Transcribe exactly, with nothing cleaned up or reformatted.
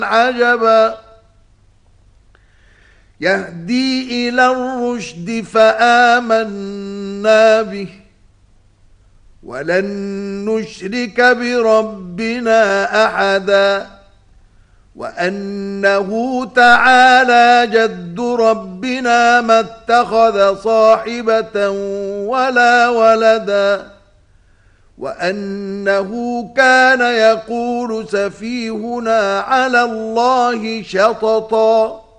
عجبا يهدي إلى الرشد فآمنا به ولن نشرك بربنا أحدا وأنه تعالى جد ربنا ما اتخذ صاحبة ولا ولدا وأنه كان يقول سفيهنا على الله شططا